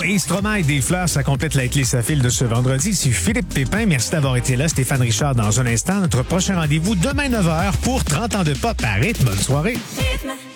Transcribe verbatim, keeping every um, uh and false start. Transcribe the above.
et Stromae des Fleurs, ça complète la clé sa file de ce vendredi. C'est Philippe Pépin. Merci d'avoir été là. Stéphane Richard dans un instant. Notre prochain rendez-vous demain neuf heures pour trente ans de pop à rythme. Bonne soirée. Rythme.